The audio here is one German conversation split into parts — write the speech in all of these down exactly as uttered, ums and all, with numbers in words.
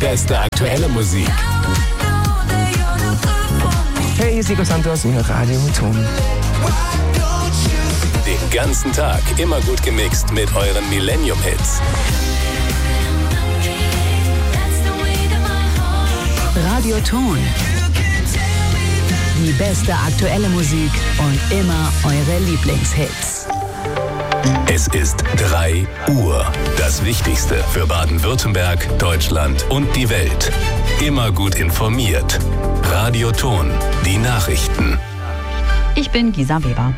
beste aktuelle Musik. Hey, hier ist Nico Santos und Radio Ton. Den ganzen Tag immer gut gemixt mit euren Millennium-Hits. Radio Ton. Die beste aktuelle Musik und immer eure Lieblingshits. Es ist drei Uhr. Das Wichtigste für Baden-Württemberg, Deutschland und die Welt. Immer gut informiert. Radio Ton. Die Nachrichten. Ich bin Gisa Weber.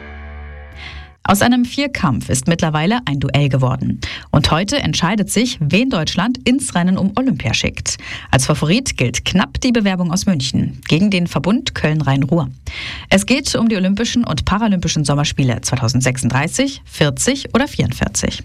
Aus einem Vierkampf ist mittlerweile ein Duell geworden. Und heute entscheidet sich, wen Deutschland ins Rennen um Olympia schickt. Als Favorit gilt knapp die Bewerbung aus München gegen den Verbund Köln-Rhein-Ruhr. Es geht um die Olympischen und Paralympischen Sommerspiele zweitausendsechsunddreißig, vierzig oder vierundvierzig.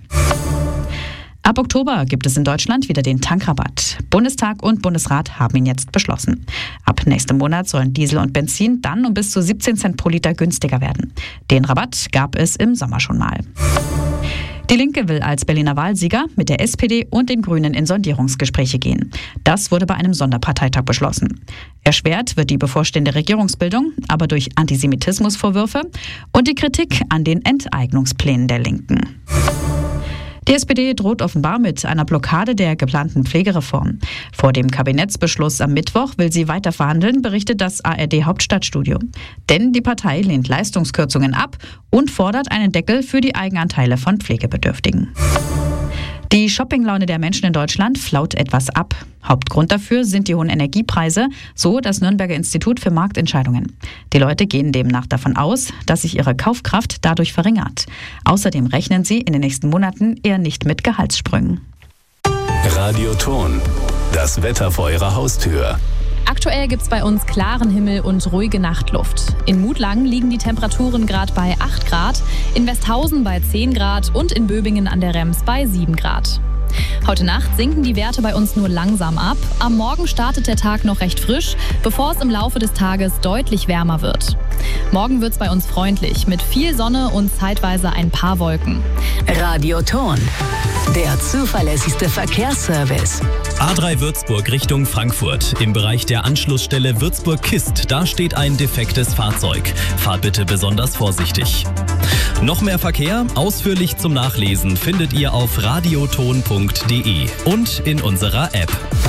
Ab Oktober gibt es in Deutschland wieder den Tankrabatt. Bundestag und Bundesrat haben ihn jetzt beschlossen. Ab nächstem Monat sollen Diesel und Benzin dann um bis zu siebzehn Cent pro Liter günstiger werden. Den Rabatt gab es im Sommer schon mal. Die Linke will als Berliner Wahlsieger mit der S P D und den Grünen in Sondierungsgespräche gehen. Das wurde bei einem Sonderparteitag beschlossen. Erschwert wird die bevorstehende Regierungsbildung aber durch Antisemitismusvorwürfe und die Kritik an den Enteignungsplänen der Linken. Die S P D droht offenbar mit einer Blockade der geplanten Pflegereform. Vor dem Kabinettsbeschluss am Mittwoch will sie weiter verhandeln, berichtet das A R D Hauptstadtstudio. Denn die Partei lehnt Leistungskürzungen ab und fordert einen Deckel für die Eigenanteile von Pflegebedürftigen. Die Shoppinglaune der Menschen in Deutschland flaut etwas ab. Hauptgrund dafür sind die hohen Energiepreise, so das Nürnberger Institut für Marktentscheidungen. Die Leute gehen demnach davon aus, dass sich ihre Kaufkraft dadurch verringert. Außerdem rechnen sie in den nächsten Monaten eher nicht mit Gehaltssprüngen. Radio Ton. Das Wetter vor eurer Haustür. Aktuell gibt es bei uns klaren Himmel und ruhige Nachtluft. In Mutlangen liegen die Temperaturen gerade bei acht Grad, in Westhausen bei zehn Grad und in Böbingen an der Rems bei sieben Grad. Heute Nacht sinken die Werte bei uns nur langsam ab. Am Morgen startet der Tag noch recht frisch, bevor es im Laufe des Tages deutlich wärmer wird. Morgen wird es bei uns freundlich, mit viel Sonne und zeitweise ein paar Wolken. Radio Ton. Der zuverlässigste Verkehrsservice. A drei Würzburg Richtung Frankfurt. Im Bereich der Anschlussstelle Würzburg-Kist, da steht ein defektes Fahrzeug. Fahrt bitte besonders vorsichtig. Noch mehr Verkehr, ausführlich zum Nachlesen, findet ihr auf radioton punkt de und in unserer App.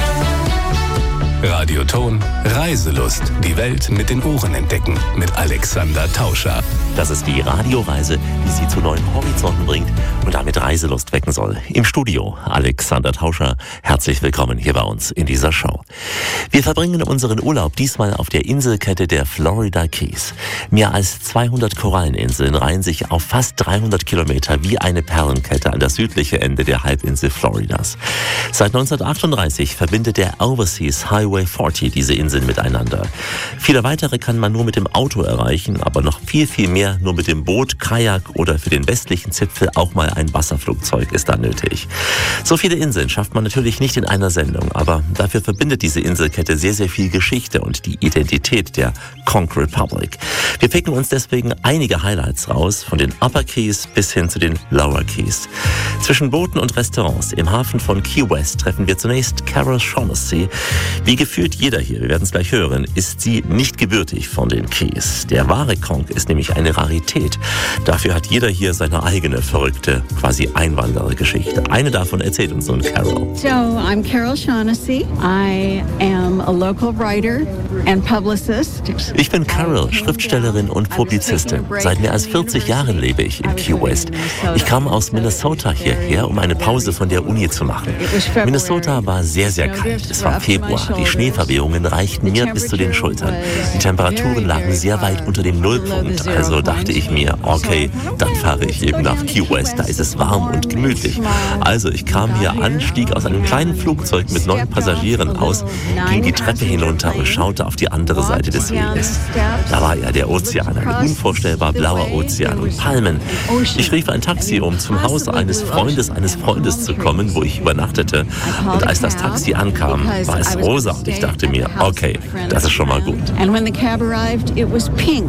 Radio Ton. Reiselust. Die Welt mit den Ohren entdecken. Mit Alexander Tauscher. Das ist die Radioreise, die Sie zu neuen Horizonten bringt und damit Reiselust wecken soll. Im Studio Alexander Tauscher. Herzlich willkommen hier bei uns in dieser Show. Wir verbringen unseren Urlaub diesmal auf der Inselkette der Florida Keys. Mehr als zweihundert Koralleninseln reihen sich auf fast dreihundert Kilometer wie eine Perlenkette an das südliche Ende der Halbinsel Floridas. Seit neunzehnhundertachtunddreißig verbindet der Overseas Highway vierzig diese Inseln miteinander. Viele weitere kann man nur mit dem Auto erreichen, aber noch viel, viel mehr nur mit dem Boot, Kajak oder für den westlichen Zipfel auch mal ein Wasserflugzeug ist da nötig. So viele Inseln schafft man natürlich nicht in einer Sendung, aber dafür verbindet diese Inselkette sehr, sehr viel Geschichte und die Identität der Conch Republic. Wir picken uns deswegen einige Highlights raus, von den Upper Keys bis hin zu den Lower Keys. Zwischen Booten und Restaurants im Hafen von Key West treffen wir zunächst Carol Shaughnessy. Wie gefühlt jeder hier, wir werden es gleich hören, ist sie nicht gebürtig von den Keys. Der wahre Conch ist nämlich eine Rarität. Dafür hat jeder hier seine eigene verrückte, quasi Einwanderergeschichte. Eine davon erzählt uns nun Carol. So, I'm Carol Shaughnessy. I am a local writer and publicist. Ich bin Carol, Schriftstellerin und Publizistin. Seit mehr als vierzig Jahren lebe ich in Key West. Ich kam aus Minnesota hierher, um eine Pause von der Uni zu machen. Minnesota war sehr, sehr kalt. Es war Februar. Die Schneeverwehungen reichten mir bis zu den Schultern. Die Temperaturen lagen sehr weit unter dem Nullpunkt. Also dachte ich mir, okay, dann fahre ich eben nach Key West. Da ist es warm und gemütlich. Also ich kam hier an, stieg aus einem kleinen Flugzeug mit neun Passagieren aus, ging die Treppe hinunter und schaute auf die andere Seite des Weges. Da war ja der Ozean, ein unvorstellbar blauer Ozean und Palmen. Ich rief ein Taxi, um zum Haus eines Freundes eines Freundes zu kommen, wo ich übernachtete. Und als das Taxi ankam, war es rosa und ich dachte mir, okay, das ist schon mal gut. And when the cab arrived, it was pink.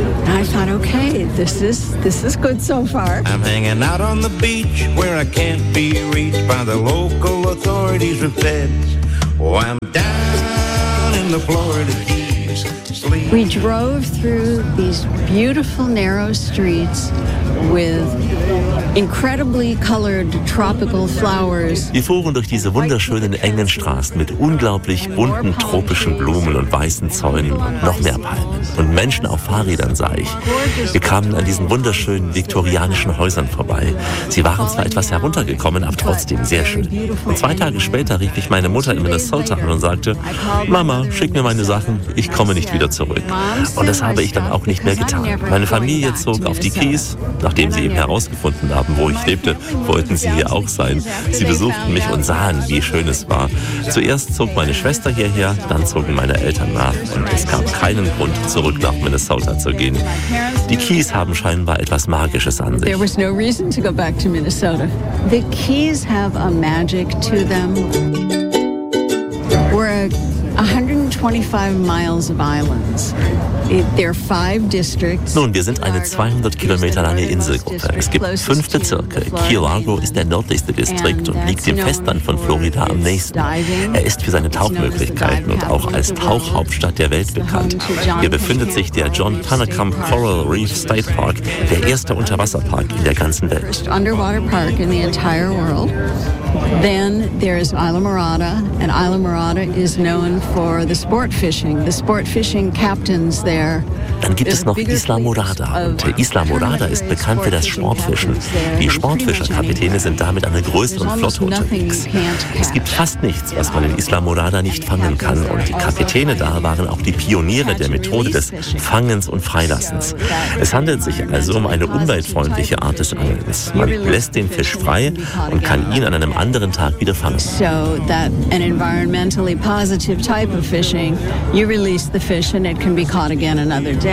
I thought, okay, this is this is good so far. I'm hanging out on the beach where I can't be reached by the local authorities or feds. Oh, I'm down in the Florida Keys. We drove through these beautiful narrow streets with incredibly colored tropical flowers. Wir fuhren durch diese wunderschönen engen Straßen mit unglaublich bunten tropischen Blumen und weißen Zäunen und noch mehr Palmen. Und Menschen auf Fahrrädern sah ich. Wir kamen an diesen wunderschönen viktorianischen Häusern vorbei. Sie waren zwar etwas heruntergekommen, aber trotzdem sehr schön. Und zwei Tage später rief ich meine Mutter in Minnesota an und sagte, Mama, schick mir meine Sachen, ich komme nicht wieder zurück. Und das habe ich dann auch nicht mehr getan. Meine Familie zog auf die Keys. Nachdem sie eben herausgefunden haben, wo ich lebte, wollten sie hier auch sein. Sie besuchten mich und sahen, wie schön es war. Zuerst zog meine Schwester hierher, dann zogen meine Eltern nach. Und es gab keinen Grund, zurück nach Minnesota zu gehen. Die Keys haben scheinbar etwas Magisches an sich. There was no reason to go back to Minnesota. The Keys have a magic to them. We're one hundred twenty-five miles of islands. There are five districts. Nun, wir sind eine zweihundert Kilometer lange Inselgruppe. Es gibt fünf Bezirke. Key Largo ist der nördlichste Distrikt und liegt dem Festland von Florida am nächsten. Er ist für seine Tauchmöglichkeiten und auch als Tauchhauptstadt der Welt bekannt. Hier befindet sich der John Tanacump Coral Reef State Park, der erste Unterwasserpark in der ganzen Welt. Underwater park in the entire world. Then there is Islamorada, and Islamorada is known for the sport fishing. The sport fishing captains there. Dann gibt es noch Isla Morada. Und Isla Morada ist bekannt für das Sportfischen. Die Sportfischerkapitäne sind da mit einer größeren Flotte unterwegs. Es gibt fast nichts, was man in Isla Morada nicht fangen kann. Und die Kapitäne da waren auch die Pioniere der Methode des Fangens und Freilassens. Es handelt sich also um eine umweltfreundliche Art des Angelns. Man lässt den Fisch frei und kann ihn an einem anderen Tag wieder fangen. So that an environmentally positive type of fishing, you release the fish and it can be caught again another day.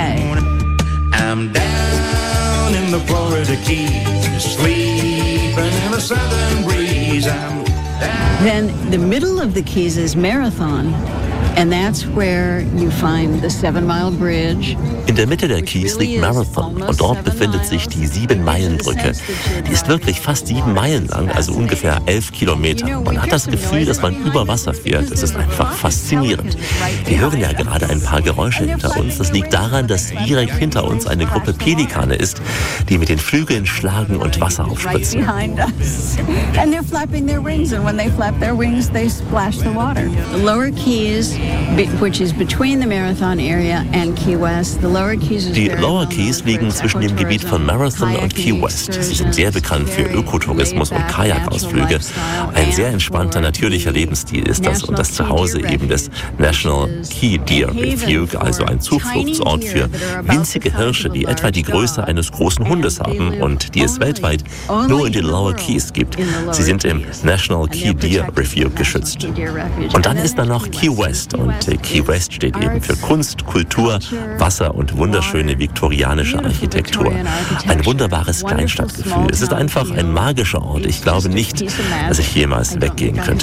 I'm down in the Florida Keys, sleeping in a southern breeze. I'm down. Then the middle of the Keys is Marathon. And that's where you find the seven-mile bridge. In der Mitte der Keys liegt Marathon und dort befindet sich die Sieben-Meilen-Brücke. Die ist wirklich fast sieben Meilen lang, also ungefähr elf Kilometer. Man hat das Gefühl, dass man über Wasser fährt. Es ist einfach faszinierend. Wir hören ja gerade ein paar Geräusche hinter uns. Das liegt daran, dass direkt hinter uns eine Gruppe Pelikane ist, die mit den Flügeln schlagen und Wasser aufspritzen. And they're flapping their wings, and when they flap their wings, they splash the water. The lower Keys, which is between the Marathon area and Key West. The lower Keys is Die Lower Keys liegen zwischen dem Gebiet von Marathon und Key West. Sie sind sehr bekannt für Ökotourismus und Kajakausflüge. Ein sehr entspannter, natürlicher Lebensstil ist das und das Zuhause eben des National Key Deer Refuge, also ein Zufluchtsort für winzige Hirsche, die etwa die Größe eines großen Hundes haben und die es weltweit nur in den Lower Keys gibt. Sie sind im National Key Deer Refuge geschützt. Und dann ist da noch Key West. Und Key West steht eben für Kunst, Kultur, Wasser und wunderschöne viktorianische Architektur. Ein wunderbares Kleinstadtgefühl. Es ist einfach ein magischer Ort. Ich glaube nicht, dass ich jemals weggehen könnte.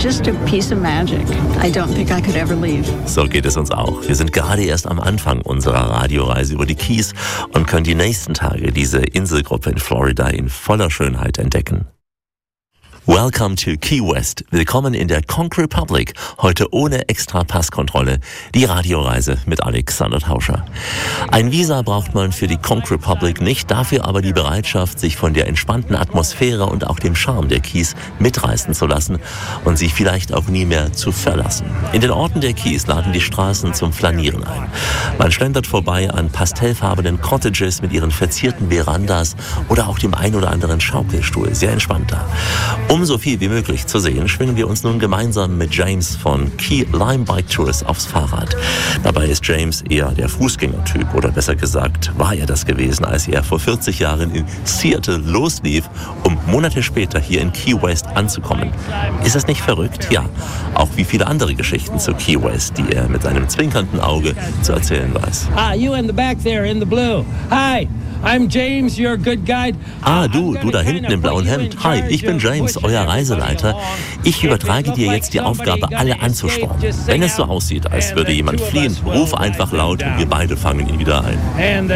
So geht es uns auch. Wir sind gerade erst am Anfang unserer Radioreise über die Keys und können die nächsten Tage diese Inselgruppe in Florida in voller Schönheit entdecken. Welcome to Key West. Willkommen in der Conch Republic. Heute ohne extra Passkontrolle. Die Radioreise mit Alexander Tauscher. Ein Visa braucht man für die Conch Republic nicht, dafür aber die Bereitschaft, sich von der entspannten Atmosphäre und auch dem Charme der Keys mitreißen zu lassen und sich vielleicht auch nie mehr zu verlassen. In den Orten der Keys laden die Straßen zum Flanieren ein. Man schlendert vorbei an pastellfarbenen Cottages mit ihren verzierten Verandas oder auch dem ein oder anderen Schaukelstuhl. Sehr entspannt da. Um so viel wie möglich zu sehen, schwingen wir uns nun gemeinsam mit James von Key Lime Bike Tours aufs Fahrrad. Dabei ist James eher der Fußgängertyp, oder besser gesagt, war er das gewesen, als er vor vierzig Jahren in Seattle loslief, um Monate später hier in Key West anzukommen. Ist das nicht verrückt? Ja, auch wie viele andere Geschichten zu Key West, die er mit seinem zwinkernden Auge zu erzählen weiß. Ah, you in the back there in the blue. Hi. I'm James, your good guide. Ah, du, du da hinten im blauen Hemd. Hi, ich bin James, euer Reiseleiter. Ich übertrage dir jetzt die Aufgabe, alle anzuspornen. Wenn es so aussieht, als würde jemand fliehen, ruf einfach laut und wir beide fangen ihn wieder ein.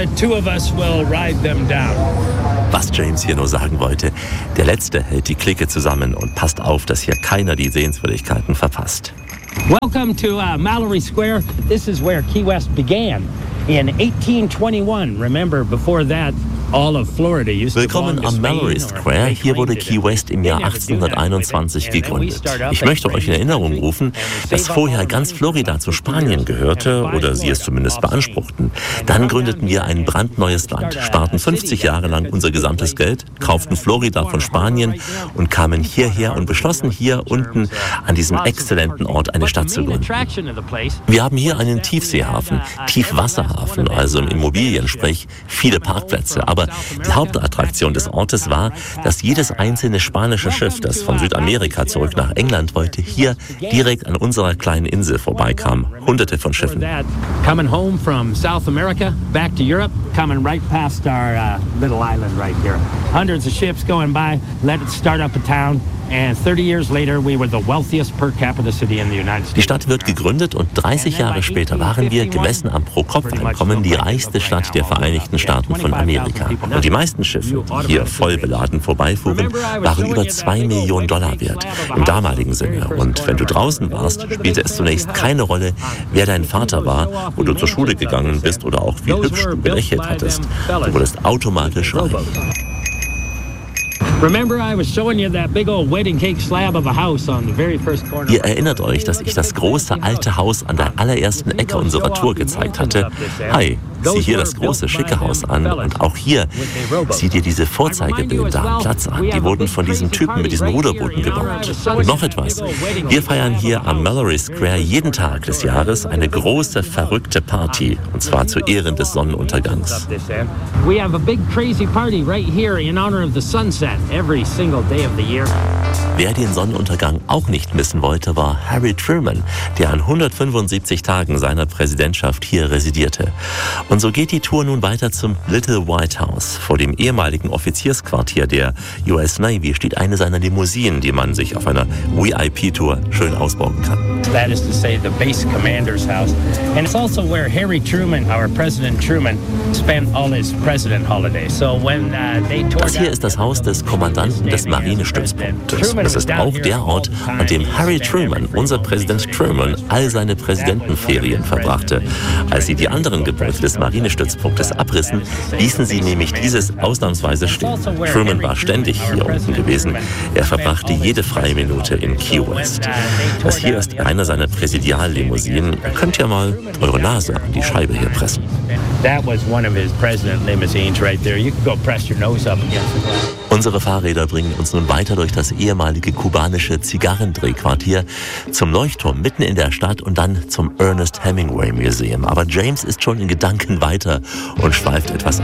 Was James hier nur sagen wollte, der Letzte hält die Clique zusammen und passt auf, dass hier keiner die Sehenswürdigkeiten verpasst. Welcome to uh, Mallory Square. This is where Key West began in eighteen twenty-one. Remember, before that, all of Florida used to belong Willkommen to am Spain Mallory or Square. they Hier wurde claimed it. Key West im Jahr achtzehnhunderteinundzwanzig gegründet. Ich möchte euch in Erinnerung rufen, dass vorher ganz Florida zu Spanien gehörte oder sie es zumindest beanspruchten. Dann gründeten wir ein brandneues Land, sparten fünfzig Jahre lang unser gesamtes Geld, kauften Florida von Spanien und kamen hierher und beschlossen, hier unten an diesem exzellenten Ort eine Stadt zu gründen. Wir haben hier einen Tiefseehafen, Tiefwasserhafen, also im Immobiliensprech viele Parkplätze. Aber die Hauptattraktion des Ortes war, dass jedes einzelne spanische Schiff, das von Südamerika zurück nach England wollte, hier direkt an unserer kleinen Insel vorbeikam. Hunderte von Schiffen. Coming home from South America, back to Europe, coming right past our uh, little island right here. Hundreds of ships going by, let it start up a town. And thirty years later, we were the wealthiest per capita city in the United States. Die Stadt wird gegründet und dreißig Jahre später waren wir, gemessen am Pro-Kopf-Einkommen, die reichste Stadt der Vereinigten Staaten von Amerika. Und die meisten Schiffe, die hier voll beladen vorbeifuhren, waren über zwei Millionen Dollar wert, im damaligen Sinne. Und wenn du draußen warst, spielte es zunächst keine Rolle, wer dein Vater war, wo du zur Schule gegangen bist oder auch wie hübsch du gelächelt hattest. Du wurdest automatisch reich. Ihr erinnert euch, dass ich das große alte Haus an der allerersten Ecke unserer Tour gezeigt hatte. Hi, sieh hier das große, schicke Haus an. Und auch hier, sieh dir diese Vorzeigebilder am Platz an. Die wurden von diesem Typen mit diesen Ruderbooten gebaut. Und noch etwas. Wir feiern hier am Mallory Square jeden Tag des Jahres eine große, verrückte Party. Und zwar zu Ehren des Sonnenuntergangs. We have a big crazy party right here in honor of the sunset every single day of the year. Wer den Sonnenuntergang auch nicht missen wollte, war Harry Truman, der an hundertfünfundsiebzig Tagen seiner Präsidentschaft hier residierte. Und so geht die Tour nun weiter zum Little White House. Vor dem ehemaligen Offiziersquartier der U S Navy steht eine seiner Limousinen, die man sich auf einer V I P-Tour schön ausbauen kann. That is to say, the base commander's house. And it's also where Harry Truman, our President Truman, spent all his president holidays. So when uh, they tore Das hier ist das Haus des Kommandanten des Marinestützpunktes. Es ist auch der Ort, an dem Harry Truman, unser Präsident Truman, all seine Präsidentenferien verbrachte. Als sie die anderen Gebäude des Marinestützpunktes abrissen, ließen sie nämlich dieses ausnahmsweise stehen. Truman war ständig hier unten gewesen. Er verbrachte jede freie Minute in Key West. Das hier ist einer seiner Präsidiallimousinen. Ihr könnt ja mal eure Nase an die Scheibe hier pressen. That was one of his president limousines right there. You can go press your nose up against the glass. Unsere Fahrräder bringen uns nun weiter durch das ehemalige kubanische Zigarrendrehquartier zum Leuchtturm mitten in der Stadt und dann zum Ernest Hemingway Museum. Aber James ist schon in Gedanken weiter und schweift etwas ab.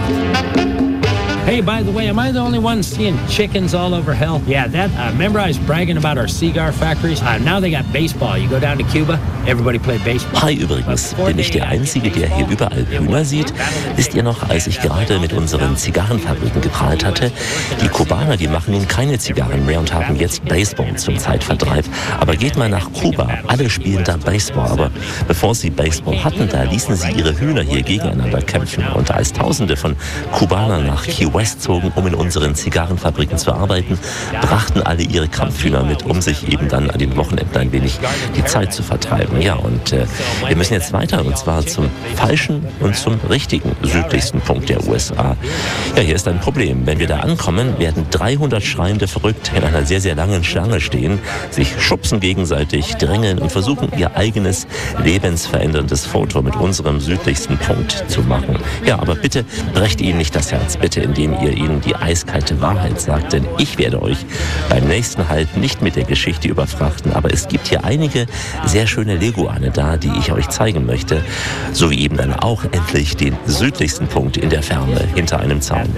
Hey, by the way, am I the only one seeing chickens all over hell? Yeah, that, uh, remember I was bragging about our cigar factories? Uh, now they got baseball. You go down to Cuba, everybody play baseball. Hi übrigens, bin ich der Einzige, der hier überall Hühner sieht? Wisst ihr noch, als ich gerade mit unseren Zigarrenfabriken geprahlt hatte? Die Kubaner, die machen nun keine Zigarren mehr und haben jetzt Baseball zum Zeitvertreib. Aber geht mal nach Kuba, alle spielen da Baseball. Aber bevor sie Baseball hatten, da ließen sie ihre Hühner hier gegeneinander kämpfen. Und als Tausende von Kubanern nach Key West zogen, um in unseren Zigarrenfabriken zu arbeiten, brachten alle ihre Kampfhühner mit, um sich eben dann an den Wochenenden ein wenig die Zeit zu vertreiben. Ja, und äh, wir müssen jetzt weiter, und zwar zum falschen und zum richtigen südlichsten Punkt der U S A. Ja, hier ist ein Problem. Wenn wir da ankommen, werden dreihundert schreiende Verrückte in einer sehr, sehr langen Schlange stehen, sich schubsen gegenseitig, drängeln und versuchen, ihr eigenes lebensveränderndes Foto mit unserem südlichsten Punkt zu machen. Ja, aber bitte brecht ihnen nicht das Herz, bitte, indem ihr ihnen die eiskalte Wahrheit sagt, denn ich werde euch beim nächsten Halt nicht mit der Geschichte überfrachten, aber es gibt hier einige sehr schöne Leguane da, die ich euch zeigen möchte, sowie eben dann auch endlich den südlichsten Punkt in der Ferne hinter einem Zaun.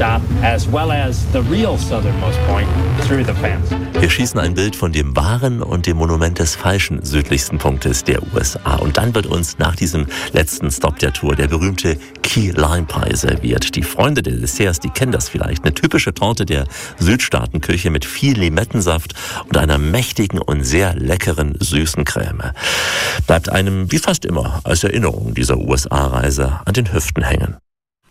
Wir schießen ein Bild von dem wahren und dem Monument des falschen südlichsten Punktes der U S A. Und dann wird uns nach diesem letzten Stop der Tour der berühmte Key Lime Pie serviert. Die Freunde der Desserts, die kennen das vielleicht. Eine typische Torte der Südstaatenküche mit viel Limettensaft und einer mächtigen und sehr leckeren süßen Creme. Bleibt einem, wie fast immer, als Erinnerung dieser U S A-Reise an den Hüften hängen.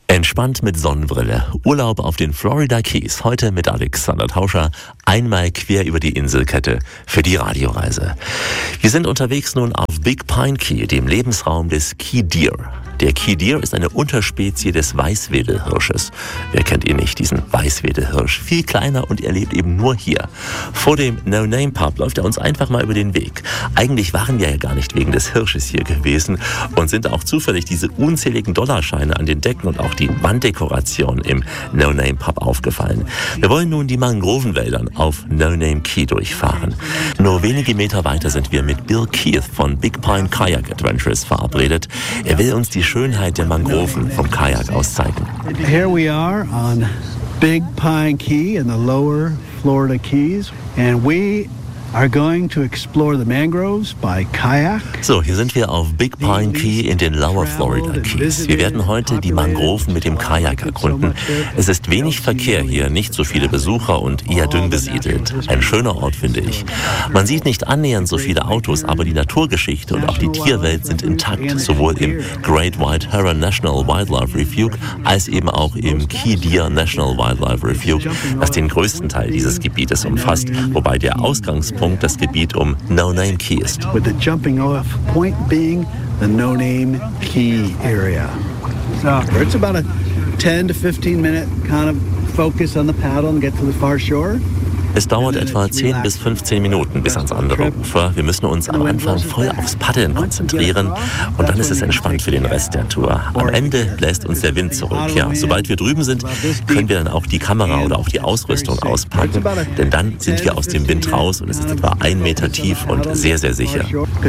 Entspannt mit Sonnenbrille. Urlaub auf den Florida Keys. Heute mit Alexander Tauscher. Einmal quer über die Inselkette für die Radioreise. Wir sind unterwegs nun auf Big Pine Key, dem Lebensraum des Key Deer. Der Key Deer ist eine Unterspezie des Weißwedelhirsches. Wer kennt ihn nicht, diesen Weißwedelhirsch? Viel kleiner und er lebt eben nur hier. Vor dem No-Name-Pub läuft er uns einfach mal über den Weg. Eigentlich waren wir ja gar nicht wegen des Hirsches hier gewesen und sind auch zufällig diese unzähligen Dollarscheine an den Decken und auch die Wanddekoration im No-Name-Pub aufgefallen. Wir wollen nun die Mangrovenwäldern auf No-Name Key durchfahren. Nur wenige Meter weiter sind wir mit Bill Keith von Big Pine Kayak Adventures verabredet. Er will uns die Schönheit der Mangroven vom Kajak aus zeigen. Here we are on Big Pine Key in the lower Florida Keys, and we are going to explore the mangroves by kayak. So, hier sind wir auf Big Pine Key in den Lower Florida Keys. Wir werden heute die Mangroven mit dem Kajak erkunden. Es ist wenig Verkehr hier, nicht so viele Besucher und eher dünn besiedelt. Ein schöner Ort, finde ich. Man sieht nicht annähernd so viele Autos, aber die Naturgeschichte und auch die Tierwelt sind intakt, sowohl im Great White Heron National Wildlife Refuge als eben auch im Key Deer National Wildlife Refuge, das den größten Teil dieses Gebietes umfasst, wobei der Ausgangspunkt das Gebiet um No-Name Key ist. With the jumping off point being the No-Name Key area. So it's about a ten to fifteen minute kind of focus on the paddle and get to the far shore. Es dauert etwa zehn bis fünfzehn Minuten bis ans andere Ufer. Wir müssen uns am Anfang voll aufs Paddeln konzentrieren und dann ist es entspannt für den Rest der Tour. Am Ende bläst uns der Wind zurück. Ja, sobald wir drüben sind, können wir dann auch die Kamera oder auch die Ausrüstung auspacken, denn dann sind wir aus dem Wind raus und es ist etwa ein Meter tief und sehr, sehr sicher.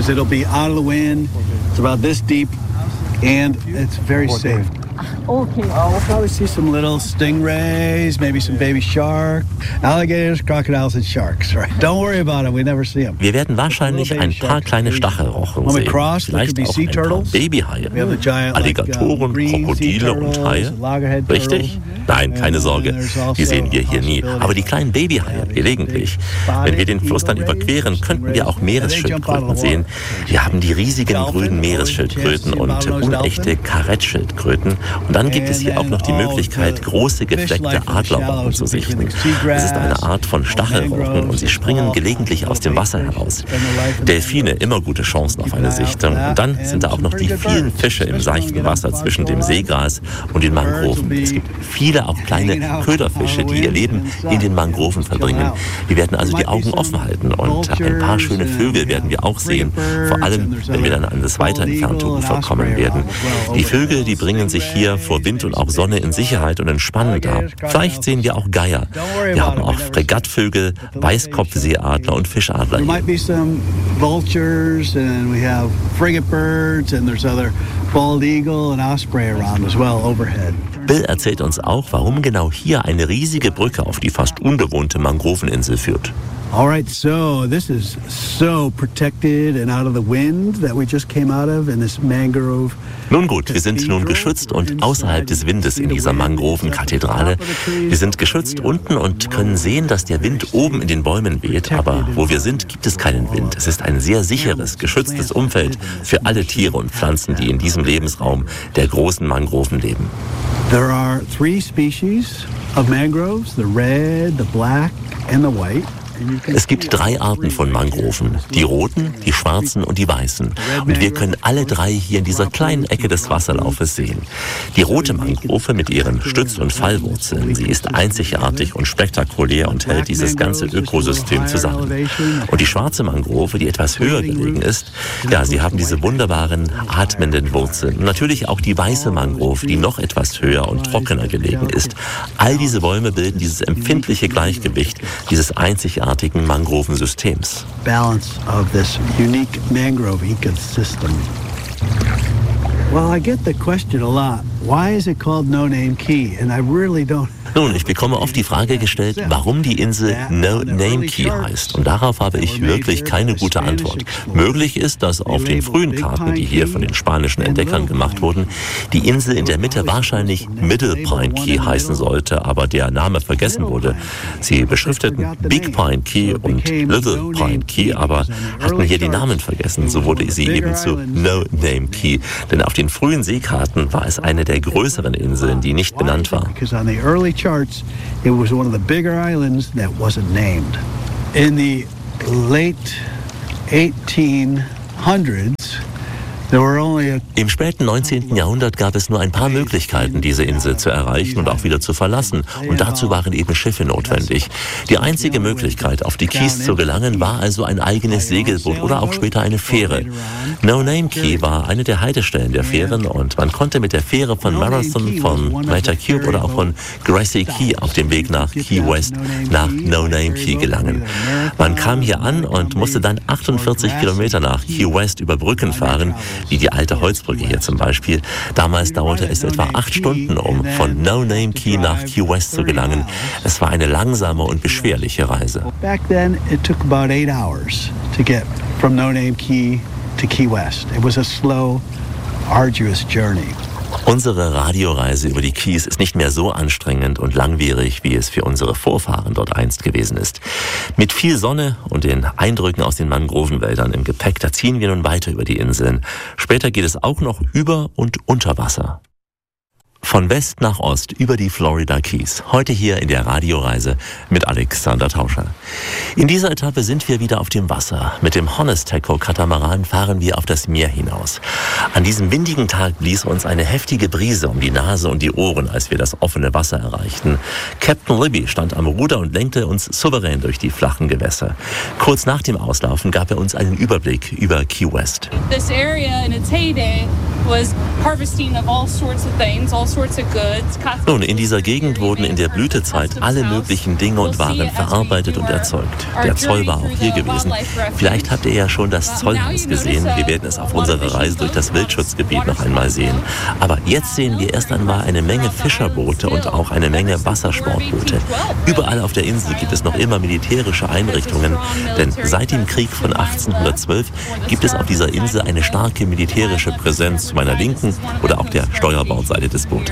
And it's very safe. Okay. Uh, we'll probably see some little stingrays, maybe some baby shark, alligators, crocodiles and sharks. Right? Don't worry about them. We never see them. Wir werden wahrscheinlich ein paar kleine Stachelrochen sehen. Vielleicht auch ein paar Babyhaie, Alligatoren, Krokodile und Haie. Richtig? Nein, keine Sorge. Die sehen wir hier nie. Aber die kleinen Babyhaie gelegentlich. Wenn wir den Fluss dann überqueren, könnten wir auch Meeresschildkröten sehen. Wir haben die riesigen grünen Meeresschildkröten und unechte Karettschildkröten. Und dann gibt es hier auch noch die Möglichkeit, große gefleckte Adlerrochen zu sichten. Es ist eine Art von Stachelrochen und sie springen gelegentlich aus dem Wasser heraus. Delfine, immer gute Chancen auf eine Sichtung. Und dann sind da auch noch die vielen Fische im seichten Wasser zwischen dem Seegras und den Mangroven. Es gibt viele auch kleine Köderfische, die ihr Leben in den Mangroven verbringen. Wir werden also die Augen offen halten und ein paar schöne Vögel werden wir auch sehen. Vor allem, wenn wir dann an das weiter entfernte Ufer kommen werden. Die Vögel, die bringen sich hier vor Wind und auch Sonne in Sicherheit und entspannen da. Vielleicht sehen wir auch Geier. Wir haben auch Fregattvögel, Weißkopfseeadler und Fischadler hier. Bill erzählt uns auch, warum genau hier eine riesige Brücke auf die fast unbewohnte Mangroveninsel führt. All right, so this is so protected and out of the wind that we just came out of in this mangrove. Nun gut, wir sind nun geschützt und außerhalb des Windes in dieser Mangrovenkathedrale. Wir sind geschützt unten und können sehen, dass der Wind oben in den Bäumen weht, aber wo wir sind, gibt es keinen Wind. Es ist ein sehr sicheres, geschütztes Umfeld für alle Tiere und Pflanzen, die in diesem Lebensraum der großen Mangroven leben. There are three species of mangroves, the red, the black and the white. Es gibt drei Arten von Mangroven, die roten, die schwarzen und die weißen. Und wir können alle drei hier in dieser kleinen Ecke des Wasserlaufes sehen. Die rote Mangrove mit ihren Stütz- und Fallwurzeln, sie ist einzigartig und spektakulär und hält dieses ganze Ökosystem zusammen. Und die schwarze Mangrove, die etwas höher gelegen ist, ja, sie haben diese wunderbaren, atmenden Wurzeln. Und natürlich auch die weiße Mangrove, die noch etwas höher und trockener gelegen ist. All diese Bäume bilden dieses empfindliche Gleichgewicht, dieses einzigartige Mangrovensystems. Balance of this unique mangrove ecosystem. Well, I get the question a lot. Why is it called No Name Key? And I really don't Nun, ich bekomme oft die Frage gestellt, warum die Insel No Name Key heißt. Und darauf habe ich wirklich keine gute Antwort. Möglich ist, dass auf den frühen Karten, die hier von den spanischen Entdeckern gemacht wurden, die Insel in der Mitte wahrscheinlich Middle Pine Key heißen sollte, aber der Name vergessen wurde. Sie beschrifteten Big Pine Key und Little Pine Key, aber hatten hier die Namen vergessen. So wurde sie eben zu No Name Key. Denn auf den frühen Seekarten war es eine der größeren Inseln, die nicht benannt war. In the late eighteen hundreds, im späten neunzehnten Jahrhundert gab es nur ein paar Möglichkeiten, diese Insel zu erreichen und auch wieder zu verlassen. Und dazu waren eben Schiffe notwendig. Die einzige Möglichkeit, auf die Keys zu gelangen, war also ein eigenes Segelboot oder auch später eine Fähre. No Name Key war eine der Haltestellen der Fähren und man konnte mit der Fähre von Marathon, von Meta Cube oder auch von Gracie Key auf dem Weg nach Key West nach No Name Key gelangen. Man kam hier an und musste dann achtundvierzig Kilometer nach Key West über Brücken fahren, wie die alte Holzbrücke hier zum Beispiel. Damals dauerte es etwa acht Stunden, um von No Name Key nach Key West zu gelangen. Es war eine langsame und beschwerliche Reise. Back then it took about eight hours to get from No Name Key to Key West. It was a slow, arduous journey. Unsere Radioreise über die Keys ist nicht mehr so anstrengend und langwierig, wie es für unsere Vorfahren dort einst gewesen ist. Mit viel Sonne und den Eindrücken aus den Mangrovenwäldern im Gepäck, da ziehen wir nun weiter über die Inseln. Später geht es auch noch über und unter Wasser. Von West nach Ost über die Florida Keys. Heute hier in der Radioreise mit Alexander Tauscher. In dieser Etappe sind wir wieder auf dem Wasser. Mit dem Honesteco-Katamaran fahren wir auf das Meer hinaus. An diesem windigen Tag blies uns eine heftige Brise um die Nase und die Ohren, als wir das offene Wasser erreichten. Captain Libby stand am Ruder und lenkte uns souverän durch die flachen Gewässer. Kurz nach dem Auslaufen gab er uns einen Überblick über Key West. This area in its heyday was harvesting of all sorts of things, all Nun, in dieser Gegend wurden in der Blütezeit alle möglichen Dinge und Waren verarbeitet und erzeugt. Der Zoll war auch hier gewesen. Vielleicht habt ihr ja schon das Zollhaus gesehen. Wir werden es auf unserer Reise durch das Wildschutzgebiet noch einmal sehen. Aber jetzt sehen wir erst einmal eine Menge Fischerboote und auch eine Menge Wassersportboote. Überall auf der Insel gibt es noch immer militärische Einrichtungen, denn seit dem Krieg von achtzehnhundertzwölf gibt es auf dieser Insel eine starke militärische Präsenz zu meiner Linken oder auch der Steuerbordseite des Bootes.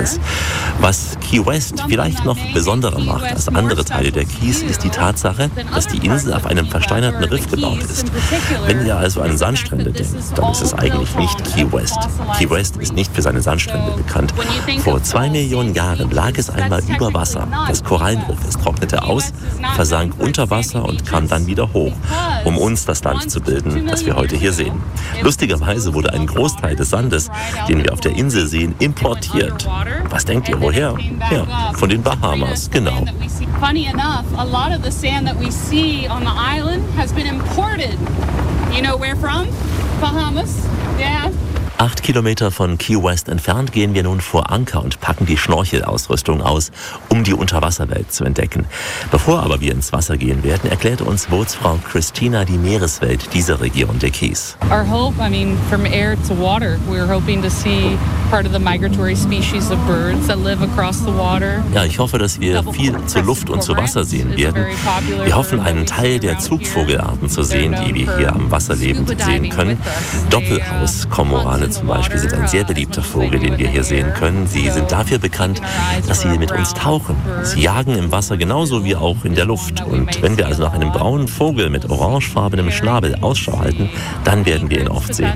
Was Key West vielleicht noch besonderer macht als andere Teile der Keys, ist die Tatsache, dass die Insel auf einem versteinerten Riff gebaut ist. Wenn ihr also an Sandstrände denkt, dann ist es eigentlich nicht Key West. Key West ist nicht für seine Sandstrände bekannt. Vor zwei Millionen Jahren lag es einmal über Wasser. Das Korallenriff, es trocknete aus, versank unter Wasser und kam dann wieder hoch, um uns das Land zu bilden, das wir heute hier sehen. Lustigerweise wurde ein Großteil des Sandes, den wir auf der Insel sehen, importiert. Was denkt ihr, woher? Ja, von den Bahamas, genau. Funny enough, a lot of the sand that we see on the island has been imported. You know where from? Bahamas? Yeah. Acht Kilometer von Key West entfernt gehen wir nun vor Anker und packen die Schnorchelausrüstung aus, um die Unterwasserwelt zu entdecken. Bevor aber wir ins Wasser gehen werden, erklärt uns Bootsfrau Christina die Meereswelt dieser Region der Keys. Our hope, I mean, from air to water, we're hoping to see part of the migratory species of birds that live across the water. Ja, ich hoffe, dass wir viel zu Luft und zu Wasser sehen werden. Wir hoffen, einen Teil der Zugvogelarten zu sehen, die wir hier am Wasser lebend sehen können. Doppelhaus-Kormorane zum Beispiel sind ein sehr beliebter Vogel, den wir hier sehen können. Sie sind dafür bekannt, dass sie mit uns tauchen. Sie jagen im Wasser genauso wie auch in der Luft. Und wenn wir also nach einem braunen Vogel mit orangefarbenem Schnabel Ausschau halten, dann werden wir ihn oft sehen.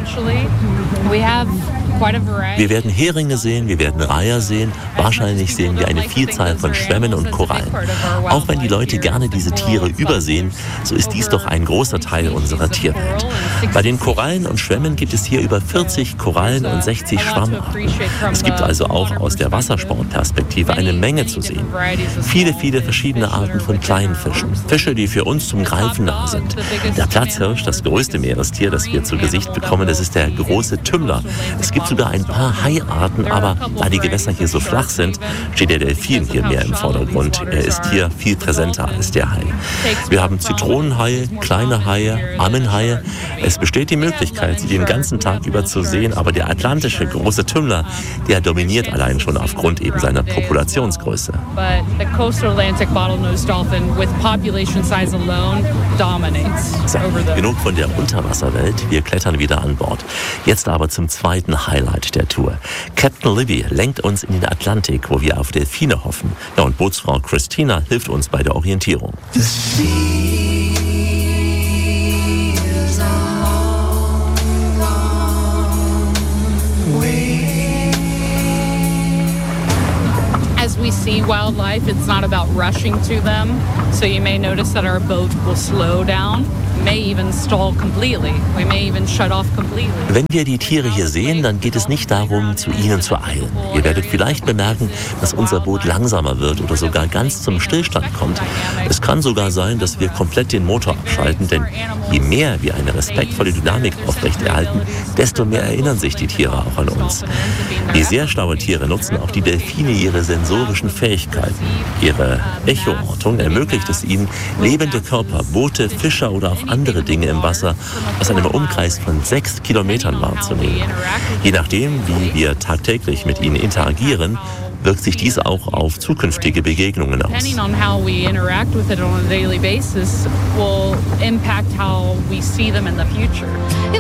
Wir werden Heringe sehen, wir werden Reiher sehen, wahrscheinlich sehen wir eine Vielzahl von Schwämmen und Korallen. Auch wenn die Leute gerne diese Tiere übersehen, so ist dies doch ein großer Teil unserer Tierwelt. Bei den Korallen und Schwämmen gibt es hier über vierzig Korallen und sechzig Schwammarten. Es gibt also auch aus der Wassersportperspektive eine Menge zu sehen. Viele, viele verschiedene Arten von kleinen Fischen. Fische, die für uns zum Greifen nah sind. Der Platzhirsch, das größte Meerestier, das wir zu Gesicht bekommen, das ist der große Tümmler. Es gibt sogar ein paar Haiarten, aber da die Gewässer hier so flach sind, steht der Delfin hier mehr im Vordergrund. Er ist hier viel präsenter als der Hai. Wir haben Zitronenhaie, kleine Haie, Ammenhaie. Es besteht die Möglichkeit, sie den ganzen Tag über zu sehen, aber der atlantische große Tümmler, der dominiert allein schon aufgrund eben seiner Populationsgröße. So, genug von der Unterwasserwelt, wir klettern wieder an Bord. Jetzt aber zum zweiten Highlight der Tour. Captain Libby lenkt uns in den Atlantik, wo wir auf Delfine hoffen. Ja, und Bootsfrau Christina hilft uns bei der Orientierung. As we see wildlife, it's not about rushing to them. So you may notice that our boat will slow down, may even stall completely. We may even shut off completely. Wenn wir die Tiere hier sehen, dann geht es nicht darum, zu ihnen zu eilen. Ihr werdet vielleicht bemerken, dass unser Boot langsamer wird oder sogar ganz zum Stillstand kommt. Es kann sogar sein, dass wir komplett den Motor abschalten, denn je mehr wir eine respektvolle Dynamik aufrechterhalten, desto mehr erinnern sich die Tiere auch an uns. Wie sehr schlaue Tiere nutzen auch die Delfine ihre sensorischen Fähigkeiten. Ihre Echoortung ermöglicht es ihnen, lebende Körper, Boote, Fischer oder auch andere Dinge im Wasser aus einem Umkreis von sechs Kilometern wahrzunehmen. Je nachdem, wie wir tagtäglich mit ihnen interagieren, wirkt sich dies auch auf zukünftige Begegnungen aus. Depending on how we interact with it on a daily basis will impact how we see them in the future.